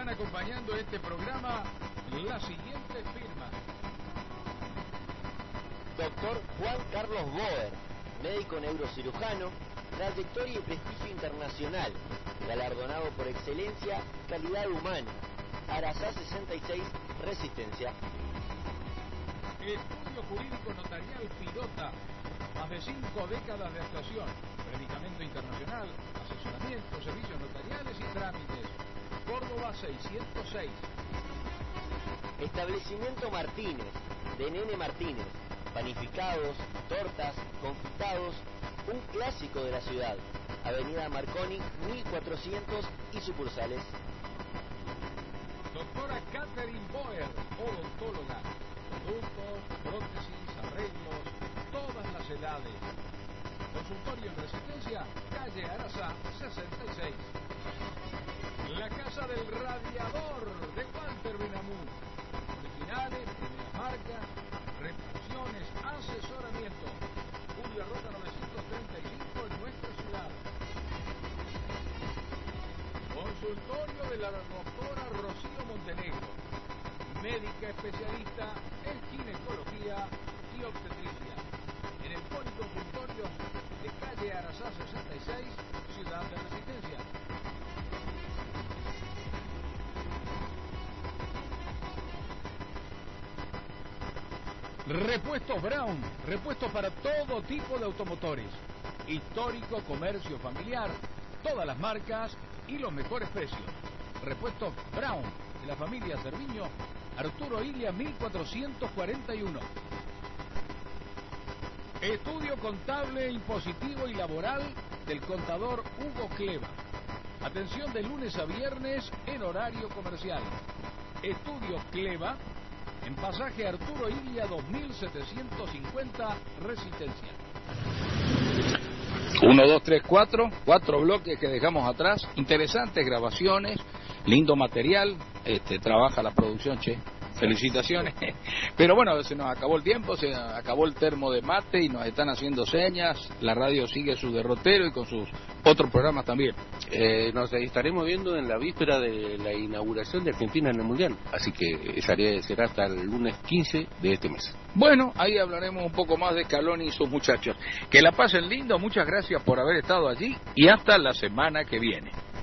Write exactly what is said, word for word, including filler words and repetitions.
estarán acompañando este programa las siguientes firmas. Doctor Juan Carlos Boer, médico neurocirujano, trayectoria y prestigio internacional, galardonado por excelencia, calidad humana. Arasá sesenta y seis, Resistencia. Estudio Jurídico Notarial Pirota, más de cinco décadas de actuación, predicamento internacional, asesoramiento, servicios notariales y trámites. Córdoba seiscientos seis. Establecimiento Martínez, de Nene Martínez, panificados, tortas, confitados, un clásico de la ciudad. Avenida Marconi, mil cuatrocientos y sucursales. Doctora Catherine Boer, odontóloga. Productos, prótesis, arreglos, todas las edades. Consultorio en Resistencia, calle Arasá sesenta y seis. La Casa del Radiador de Walter Benamú. Originales, primeras marcas, reparaciones, asesoramiento. Julia Roca novecientos treinta y cinco en nuestra ciudad. Consultorio de la doctora Rocío Montenegro, médica especialista en ginecología y obstetricia, en el policonsultorio de calle Arasá sesenta y seis, Ciudad de Resistencia. Repuestos Brown, repuestos para todo tipo de automotores, histórico, comercio familiar, todas las marcas y los mejores precios. Repuestos Brown, de la familia Cerviño, Arturo Ilia mil cuatrocientos cuarenta y uno. Estudio contable, impositivo y laboral del contador Hugo Cleva. Atención de lunes a viernes en horario comercial. Estudio Cleva, en pasaje Arturo Ilia dos mil setecientos cincuenta, Resistencia. Uno, dos, tres, cuatro, cuatro bloques que dejamos atrás, interesantes grabaciones, lindo material, este, trabaja la producción, che, felicitaciones. Pero bueno, se nos acabó el tiempo, se acabó el termo de mate y nos están haciendo señas, la radio sigue su derrotero y con sus otros programas también. Eh, nos estaremos viendo en la víspera de la inauguración de Argentina en el Mundial, así que esa será hasta el lunes quince de este mes. Bueno, ahí hablaremos un poco más de Scaloni y sus muchachos. Que la pasen lindo, muchas gracias por haber estado allí y hasta la semana que viene.